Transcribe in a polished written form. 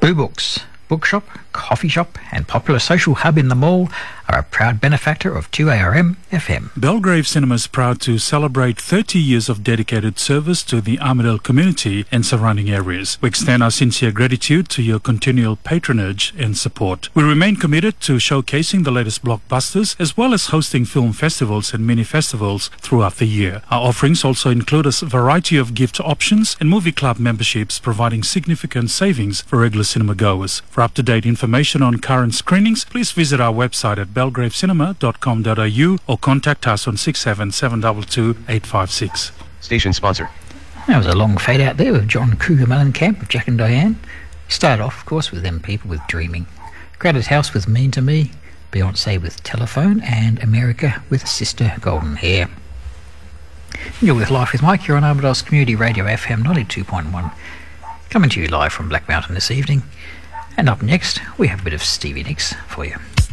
Boo Books, bookshop, coffee shop and popular social hub in the mall are a proud benefactor of 2ARM FM. Belgrave Cinema is proud to celebrate 30 years of dedicated service to the Armidale community and surrounding areas. We extend our sincere gratitude to your continual patronage and support. We remain committed to showcasing the latest blockbusters as well as hosting film festivals and mini festivals throughout the year. Our offerings also include a variety of gift options and movie club memberships, providing significant savings for regular cinema goers. For up-to-date information on current screenings, please visit our website at belgravecinema.com.au or contact us on 67722 856. Station sponsor. That was a long fade out there with John Cougar Mellencamp of Jack and Diane. Started off, of course, with Them People with Dreaming. Crowded House with Mean to Me. Beyonce with Telephone. And America with Sister Golden Hair. You're with Life with Mike. You're on Armidale's Community Radio FM 92.1. Coming to you live from Black Mountain this evening. And up next, we have a bit of Stevie Nicks for you.